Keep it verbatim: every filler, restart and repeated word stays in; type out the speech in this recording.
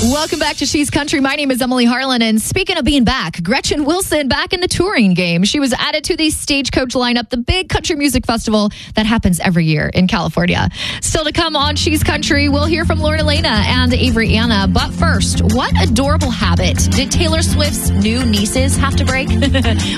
Welcome back to She's Country. My name is Emily Harlan, and speaking of being back, Gretchen Wilson back in the touring game. She was added to the Stagecoach lineup, the big country music festival that happens every year in California. Still to come on She's Country, we'll hear from Lauren Elena and Avery Anna. But first, what adorable habit did Taylor Swift's new nieces have to break?